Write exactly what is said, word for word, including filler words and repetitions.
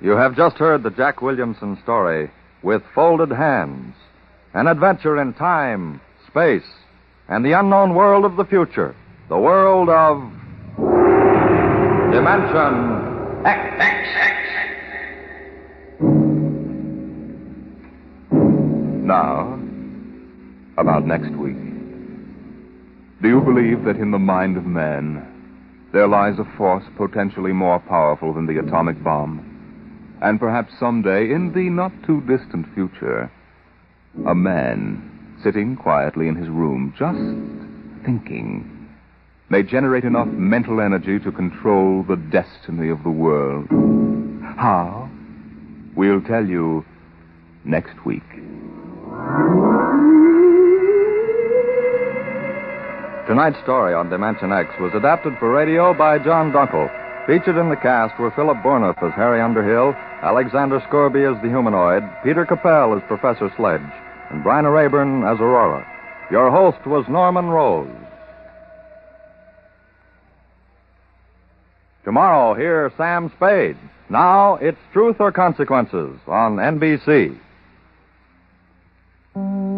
You have just heard the Jack Williamson story, With Folded Hands, an adventure in time, space, and the unknown world of the future, the world of Dimension X. Now, about next week. Do you believe that in the mind of man there lies a force potentially more powerful than the atomic bomb? And perhaps someday, in the not-too-distant future, a man sitting quietly in his room, just thinking, may generate enough mental energy to control the destiny of the world. How? We'll tell you next week. Tonight's story on Dimension X was adapted for radio by John Dunkel. Featured in the cast were Philip Bourneuf as Harry Underhill, Alexander Scorby as the humanoid, Peter Capell as Professor Sledge, and Bryna Rayburn as Aurora. Your host was Norman Rose. Tomorrow, hear Sam Spade. Now, it's Truth or Consequences on N B C.